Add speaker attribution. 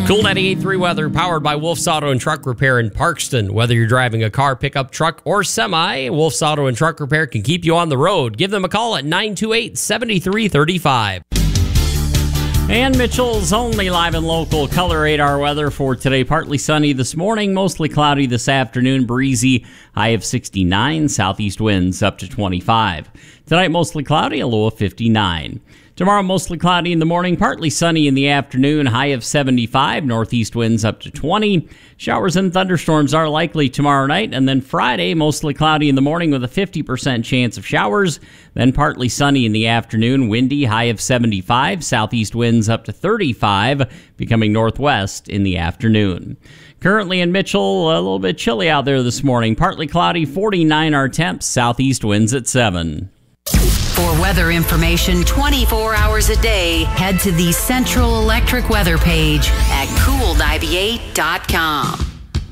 Speaker 1: Cool 98.3 weather powered by Wolf's Auto and Truck Repair in Parkston. Whether you're driving a car, pickup, truck, or semi, Wolf's Auto and Truck Repair can keep you on the road. Give them a call at 928-7335. And Mitchell's only live and local color radar weather for today. Partly sunny this morning, mostly cloudy this afternoon, breezy, high of 69, southeast winds up to 25. Tonight, mostly cloudy, a low of 59. Tomorrow, mostly cloudy in the morning, partly sunny in the afternoon, high of 75, northeast winds up to 20. Showers and thunderstorms are likely tomorrow night, and then Friday, mostly cloudy in the morning with a 50% chance of showers, then partly sunny in the afternoon, windy, high of 75, southeast winds up to 35, becoming northwest in the afternoon. Currently in Mitchell, a little bit chilly out there this morning, partly cloudy, 49 our temps, southeast winds at 7.
Speaker 2: For weather information 24 hours a day, head to the Central Electric weather page at cool98.com.